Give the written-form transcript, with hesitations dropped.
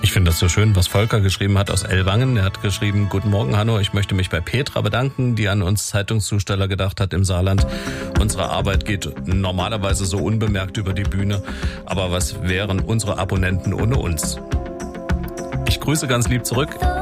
Ich finde das so schön, was Volker geschrieben hat aus Ellwangen. Er hat geschrieben: Guten Morgen, Hanno, ich möchte mich bei Petra bedanken, die an uns Zeitungszusteller gedacht hat im Saarland. Unsere Arbeit geht normalerweise so unbemerkt über die Bühne. Aber was wären unsere Abonnenten ohne uns? Ich grüße ganz lieb zurück.